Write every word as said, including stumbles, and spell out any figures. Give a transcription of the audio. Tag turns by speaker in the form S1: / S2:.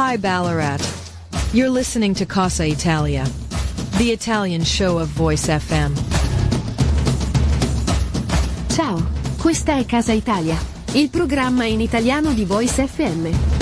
S1: Hi Ballarat. You're listening to Casa Italia, the Italian show of Voice F M.
S2: Ciao, questa è Casa Italia, il programma in italiano di Voice F M.